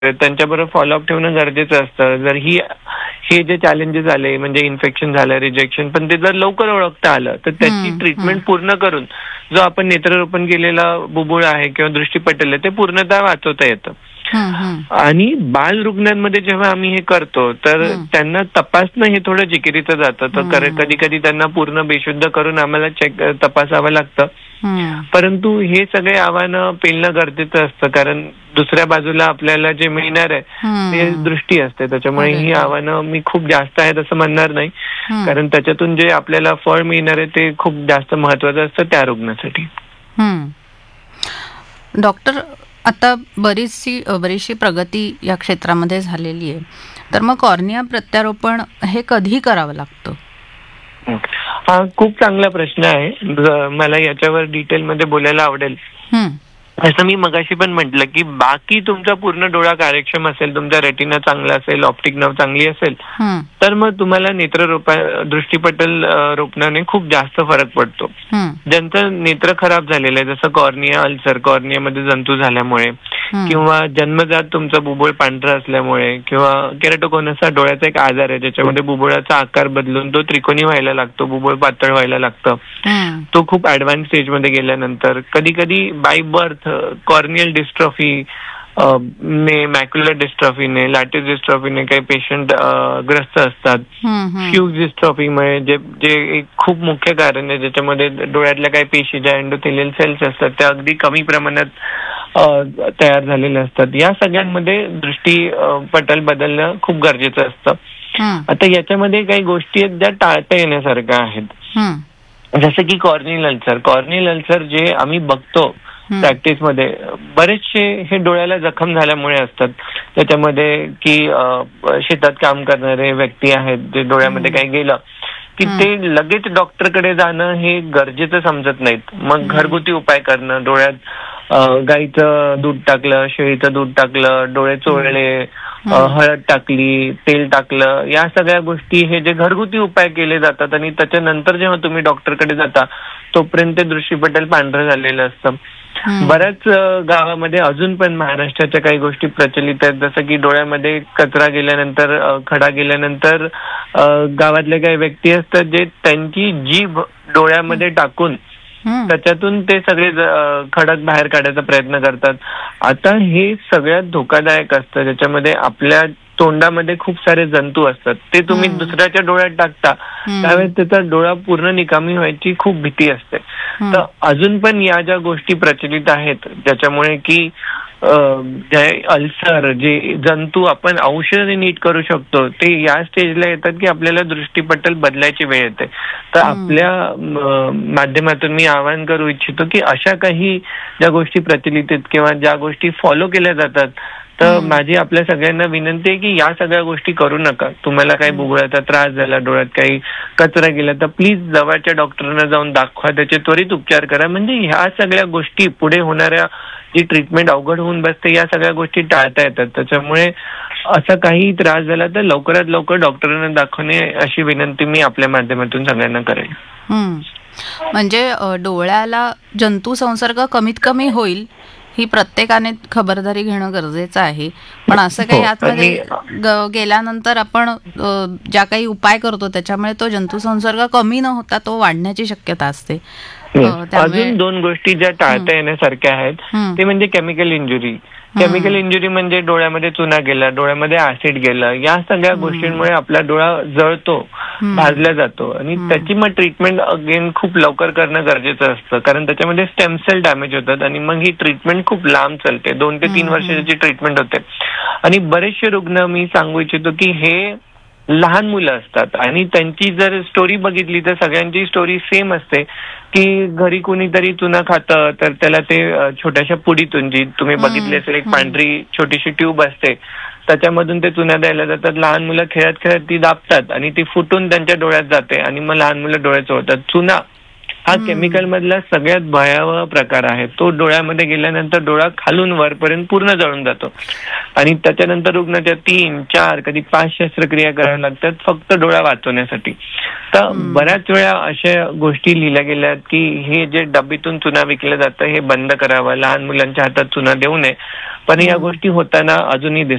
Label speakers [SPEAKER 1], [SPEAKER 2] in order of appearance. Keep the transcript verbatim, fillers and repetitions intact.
[SPEAKER 1] त्यांच्याबरोबर फॉलोअप ठेवणं गरजेचं असतं. जर ही हे जे चॅलेंजेस आले म्हणजे इन्फेक्शन झालं, रिजेक्शन, पण ते जर लवकर ओळखता आलं तर त्याची ट्रीटमेंट पूर्ण करून जो आपण नेत्ररोपण केलेला बुबुळ आहे किंवा दृष्टीपटल आहे ते पूर्णतः वाचवता येतं. आणि बाल रुग्णांमध्ये जेव्हा आम्ही हे करतो तर त्यांना तपासणं हे थोडं जिकिरीचं जातं. तर कधी कधी त्यांना पूर्ण बेशुद्ध करून आम्हाला चेक तपासावं लागतं. परंतु हे सगळे आव्हानं पेलणं गरजेचं असतं, कारण दुसऱ्या बाजूला आपल्याला जे मिळणार आहे ते दृष्टी असते. त्याच्यामुळे ही आव्हानं मी खूप जास्त आहेत असं म्हणणार नाही, कारण त्याच्यातून जे आपल्याला फळ मिळणार आहे ते खूप जास्त महत्वाचं असतं त्या रुग्णासाठी.
[SPEAKER 2] डॉक्टर, आता बरीचशी बरीचशी प्रगती या क्षेत्रामध्ये झालेली आहे, तर मग कॉर्निया प्रत्यारोपण हे कधी करावं लागतं?
[SPEAKER 1] हा खूप चांगला प्रश्न आहे. मला याच्यावर डिटेलमध्ये बोलायला आवडेल. असं मी मगाशी पण म्हटलं की बाकी तुमचा पूर्ण डोळा कार्यक्षम असेल, तुमचा रेटिना चांगला असेल, ऑप्टिक नर्व चांगली असेल, तर मग तुम्हाला नेत्ररोपा दृष्टीपटल रोपणाने खूप जास्त फरक पडतो. ज्यांचं नेत्र खराब झालेलं आहे, जसं कॉर्निया अल्सर, कॉर्नियामध्ये जंतू झाल्यामुळे, किंवा जन्मजात तुमचा बुबुळ पांढरा असल्यामुळे, किंवा केराटोकोनस हा डोळ्याचा एक आजार आहे ज्याच्यामध्ये बुबुळाचा आकार बदलून तो त्रिकोणी व्हायला लागतो, बुबुळ पातळ व्हायला लागतं. तो खूप ऍडव्हान्स स्टेजमध्ये गेल्यानंतर कधी कधी बाय बर्थ कॉर्नियल डिस्ट्रॉफी ने, मॅक्युलर डिस्ट्रॉफीने, लॅटिस डिस्ट्रॉफीने काही पेशंट ग्रस्त असतात. फ्यूज डिस्ट्रॉफीमुळे जे जे एक खूप मुख्य कारण आहे, ज्याच्यामध्ये डोळ्यातल्या काही पेशी ज्या एंडोथेलियल सेल्स असतात त्या अगदी कमी प्रमाणात तयार झालेल्या असतात. या सगळ्यांमध्ये दृष्टी पटल बदलणं खूप गरजेचं असतं. आता याच्यामध्ये काही गोष्टी आहेत ज्या टाळता येण्यासारख्या आहेत, जसं की कॉर्नियल अल्सर. कॉर्नियल अल्सर जे आम्ही बघतो प्रॅक्टिसमध्ये, बरेचसे हे डोळ्याला जखम झाल्यामुळे असतात. त्याच्यामध्ये की शेतात काम करणारे व्यक्ती आहेत जे डोळ्यामध्ये काही गेलं की ते लगेच डॉक्टरकडे जाणं हे गरजेचं समजत नाहीत. मग घरगुती उपाय करणं, डोळ्यात गाईचं दूध टाकलं, शेळीचं दूध टाकलं, डोळे चोळले, हळद टाकली, तेल टाकलं, या सगळ्या गोष्टी हे जे घरगुती उपाय केले जातात आणि त्याच्यानंतर जेव्हा तुम्ही डॉक्टरकडे जाता तोपर्यंत दृष्टीपटल पांढरं झालेलं असतं. बऱ्याच गावामध्ये अजून पण महाराष्ट्राच्या काही गोष्टी प्रचलित आहेत, जसं की डोळ्यामध्ये कचरा गेल्यानंतर, खडा गेल्यानंतर गावातले काही व्यक्ती असतात जे त्यांची जीभ डोळ्यामध्ये टाकून त्याच्यातून ते सगळे खडक बाहेर काढायचा प्रयत्न करतात. आता हे सगळ्यात धोकादायक असतं, ज्याच्यामध्ये आपल्या तोंडामध्ये खूप सारे जंतू असतात. ते तुम्ही दुसऱ्याच्या डोळ्यात टाकता त्यावेळेस त्याचा डोळा पूर्ण निकामी व्हायची खूप भीती असते. तर अजून पण या ज्या गोष्टी प्रचलित आहेत ज्याच्यामुळे की अल्सर, जे जंतू आपण औषधाने नीट करू शकतो, ते या स्टेजला येतात की आपल्याला दृष्टीपटल बदलायची वेळ येते. तर आपल्या माध्यमातून मी आवाहन करू इच्छितो की अशा काही ज्या गोष्टी प्रचलित आहेत किंवा ज्या गोष्टी फॉलो केल्या जातात, तर माझी आपल्या सगळ्यांना विनंती आहे की या सगळ्या गोष्टी करू नका. तुम्हाला काही बुबुळाचा त्रास झाला, डोळ्यात काही कचरा गेला, तर प्लीज जवळच्या डॉक्टरांना जाऊन दाखवा, त्याचे त्वरित उपचार करा. म्हणजे ह्या सगळ्या गोष्टी पुढे होणाऱ्या जी ट्रीटमेंट अवघड होऊन बसते, या सगळ्या गोष्टी टाळता येतात. त्याच्यामुळे असा काही त्रास झाला तर लवकरात लवकर डॉक्टरांना दाखवणे अशी विनंती मी आपल्या माध्यमातून सगळ्यांना करेन.
[SPEAKER 2] म्हणजे डोळ्याला जंतू संसर्ग कमीत कमी होईल ही प्रत्येकाने खबरदारी घेणं गरजेचं आहे. पण असं काही आतमध्ये गेल्यानंतर आपण ज्या काही उपाय करतो त्याच्यामुळे तो जंतू संसर्ग कमी न होता तो वाढण्याची शक्यता असते.
[SPEAKER 1] अजून दोन गोष्टी ज्या टाळता येण्यासारख्या आहेत ते म्हणजे केमिकल इंजुरी. केमिकल इंजुरी म्हणजे डोळ्यामध्ये चुना गेला, डोळ्यामध्ये ऍसिड गेलं, या सगळ्या गोष्टींमुळे आपला डोळा जळतो, भाजला जातो आणि त्याची मग ट्रीटमेंट अगेन खूप लवकर करणं गरजेचं असतं, कारण त्याच्यामध्ये स्टेम सेल डॅमेज होतात आणि मग ही ट्रीटमेंट खूप लांब चालते, दोन ते तीन वर्षाची ट्रीटमेंट होते. आणि बरेचसे रुग्ण मी सांगू इच्छितो की हे लहान मुलं असतात आणि त्यांची जर स्टोरी बघितली तर सगळ्यांची स्टोरी सेम असते की घरी कुणीतरी चुना खातं तर त्याला ते छोट्याशा पुडीतून, जी तुम्ही बघितली असेल एक पांढरी छोटीशी ट्यूब असते, त्याच्यामधून ते चुना द्यायला जातात. लहान मुलं खेळत खेळत ती दाबतात आणि ती फुटून त्यांच्या डोळ्यात जाते आणि मग लहान मुलं डोळे चोळतात. चुना हा केमिकल मधला सगळ्यात भयावह प्रकार आहे. तो डोळ्यामध्ये गेल्यानंतर डोळा खालून वरपर्यंत पूर्ण जळून जातो आणि त्याच्यानंतर रुग्णाच्या तीन चार कधी पाच शस्त्रक्रिया कराव्या लागतात फक्त डोळा वाचवण्यासाठी. तर बऱ्याच वेळा अशा गोष्टी लिहिल्या गेल्या की हे जे डब्बीतून चुना विकलं जातं हे बंद करावं, लहान मुलांच्या हातात चुना देऊ नये, पण या गोष्टी होताना अजूनही